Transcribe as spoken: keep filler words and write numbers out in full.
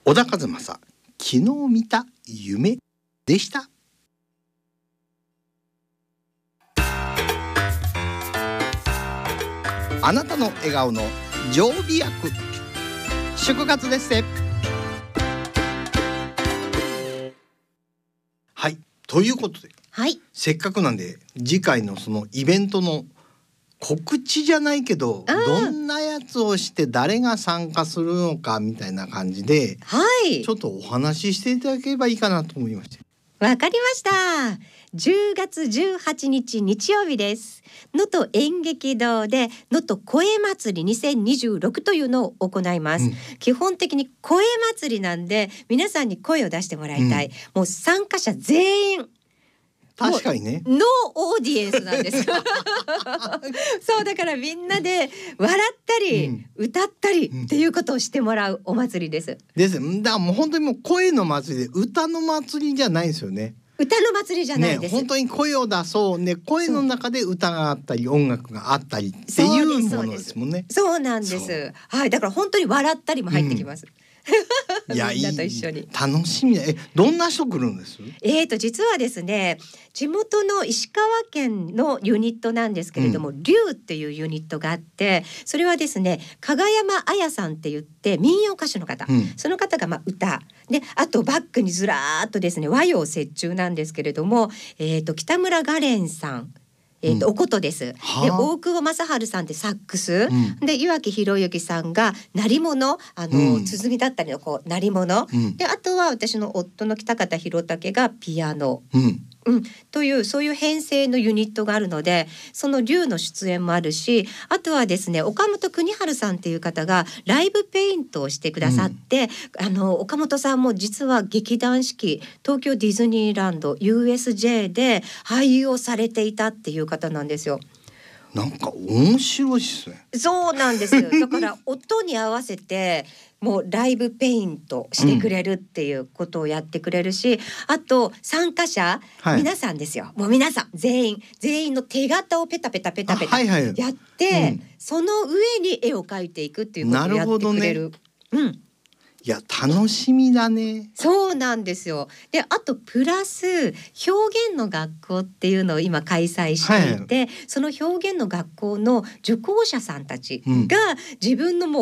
小田和正、昨日見た夢でした。あなたの笑顔の常備薬、祝活ですね。はい、ということで、 はい、 せっかくなんで次回のそのイベントの告知じゃないけど、どんなやつをして誰が参加するのかみたいな感じで、 はい、 ちょっとお話ししていただければいいかなと思いまして。 わかりました。じゅうがつじゅうはちにち日曜日です。能登演劇堂で能登声祭りにせんにじゅうろくというのを行います、うん、基本的に声祭りなんで皆さんに声を出してもらいたい、うん、もう参加者全員確かにね、 ノーオーディエンスなんですそうだからみんなで笑ったり、うん、歌ったりっていうことをしてもらうお祭りですですだからもう本当にもう声の祭りで歌の祭りじゃないですよね。 歌の祭りじゃないです、 ね、本当に声を出そうね、声の中で歌があったり音楽があったりっていうものですもんね。 そうなんです。はい、だから本当に笑ったりも入ってきます、うん、いやみんなと一緒に楽しみ。え、どんな人来るんです？ えーと実はですね、地元の石川県のユニットなんですけれども、うん、リュウっていうユニットがあって、それはですね、加賀山彩さんって言って民謡歌手の方、うん、その方がまあ歌で、あとバックにずらーっとですね和洋折衷なんですけれども、えーと北村雅蓮さん、えーと、うん、おことです。で、大久保正治さんってサックス、うん、で岩城博之さんが鳴り物、あの、うん、鼓だったりのこう鳴り物、うん、であとは私の夫の北方弘武がピアノ、うんうん、というそういう編成のユニットがあるので、その龍の出演もあるし、あとはですね、岡本邦治さんっていう方がライブペイントをしてくださって、うん、あの岡本さんも実は劇団四季東京ディズニーランド ユーエスジェー で俳優をされていたっていう方なんですよ。 なんか面白いですね。 そうなんですよ。だから音に合わせてもうライブペイントしてくれるっていうことをやってくれるし、うん、あと参加者、はい、皆さんですよ。もう皆さん全員全員の手形をペタペタペタペタやって、はいはい、うん、その上に絵を描いていくっていうことをやってくれる。なるほどね。うん。 いや楽しみだね。 そうなんですよ。で、あとプラス表現の学校っていうのを今開催していて、はい、その表現の学校の受講者さんたちが自分のもう